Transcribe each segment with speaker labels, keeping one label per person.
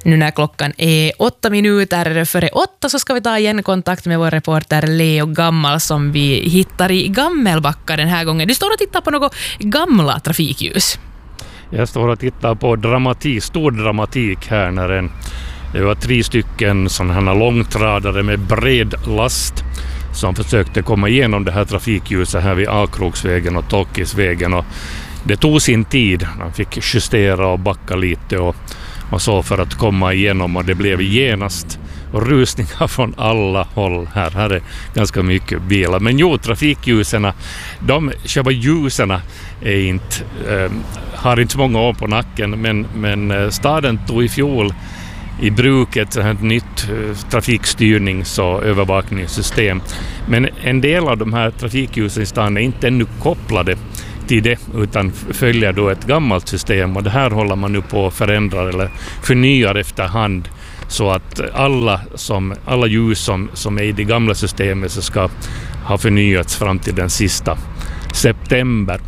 Speaker 1: Nu när klockan är 8 minuter före 8 så ska vi ta igen kontakt med vår reporter Leo Gammal som vi hittar i Gammelbacka den här gången. Du står och tittar på något gamla trafikljus.
Speaker 2: Jag står och tittar på stor dramatik här när det var 3 stycken sådana långtradare med bred last som försökte komma igenom det här trafikljuset här vid Akroksvägen och Tolkisvägen, och det tog sin tid. De fick justera och backa lite och så för att komma igenom, och det blev genast rusningar från alla håll här. Här är ganska mycket bilar. Men trafikljusen, själva ljusen är inte, har inte så många år på nacken, men staden tog i fjol i bruk ett nytt trafikstyrnings- och övervakningssystem. Men en del av de här trafikljusen i stan är inte ännu kopplade till det, utan följer då ett gammalt system, och det här håller man nu på att förändra eller förnyar efterhand, så att alla ljus som är i det gamla systemet så ska ha förnyats fram till den sista september.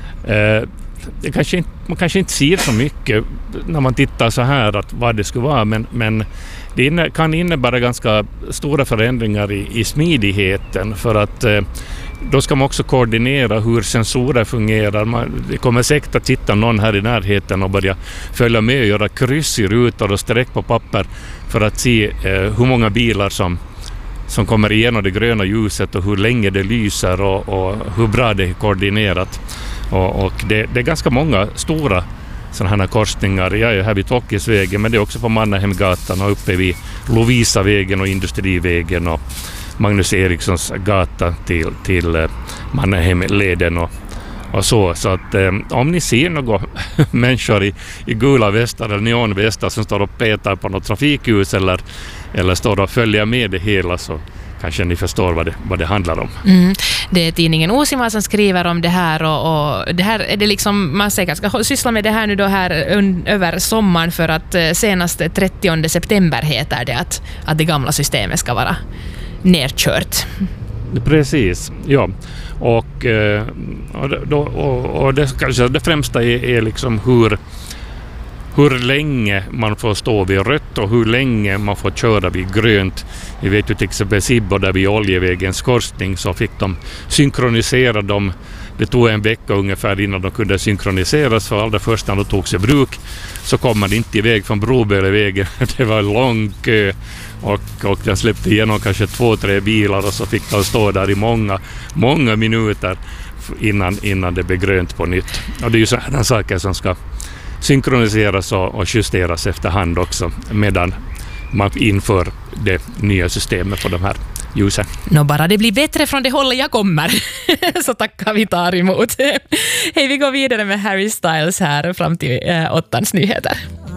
Speaker 2: Man kanske inte ser så mycket när man tittar så här att vad det skulle vara, men det kan innebära ganska stora förändringar i smidigheten, för att då ska man också koordinera hur sensorer fungerar. Det kommer säkert att sitta någon här i närheten och börja följa med och göra kryss i rutor och streck på papper för att se hur många bilar som kommer igenom det gröna ljuset och hur länge det lyser och hur bra det är koordinerat. Och det är ganska många stora sådana här korsningar. Jag är här vid Tolkisvägen, men det är också på Mannahemgatan och uppe vid Lovisavägen och Industrivägen och Magnus Erikssons gata till Mannahemleden och så. Så att om ni ser några människor i gula västar eller neonvästar som står och petar på något trafikljus eller står och följer med det hela, så kanske ni förstår vad det handlar om.
Speaker 1: Det är tidningen Osima som skriver om det här, och det här är det liksom, man säkert ska syssla med det här nu då här över sommaren, för att senast 30 september heter det att det gamla systemet ska vara nerkört.
Speaker 2: Precis, ja. Och det kanske det främsta är liksom hur länge man får stå vid rött och hur länge man får köra vid grönt. Vi vet ju till exempel Sibbo där vid Oljevägens korsning så fick de synkronisera dem. Det tog en vecka ungefär innan de kunde synkroniseras, för allra först när de togs i bruk så kom man inte iväg från Brobölevägen. Det var en lång kö och den släppte igenom kanske 2-3 bilar och så fick de stå där i många minuter innan det blev grönt på nytt. Och det är ju sådana saker som ska synkroniseras och justeras efterhand också medan man inför det nya systemet på de här ljusen.
Speaker 1: Bara det blir bättre från det hållet jag kommer så tackar vi tar emot. Hej, vi går vidare med Harry Styles här fram till 8:s nyheter.